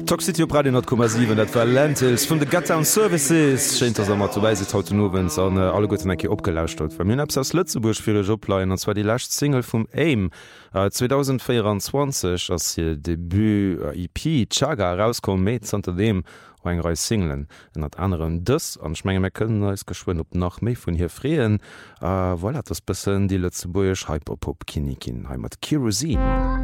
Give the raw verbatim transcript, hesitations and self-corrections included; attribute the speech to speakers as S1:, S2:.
S1: Toxicity op Radio neunzig,sieben dat war Lentils vun de Guttown Services Scheint ass mat zuweise haut Nowens an äh, alle goten enke opgelauscht hat. Min abs ass Lützeburg fir Jobleien, anzwa die lacht Single vum AIM äh, zwanzig vierundzwanzig ass hi Debüt äh, E P Chaga rauskom méet anter dem eng Reis Singelen en dat anderen dës an Schmenge me kënnen als geschwoen op nach méi vun hier Freeen, äh, Wol voilà, dat bessen die Lützeburgch Hyperpop Kinikin heimat Kerosin.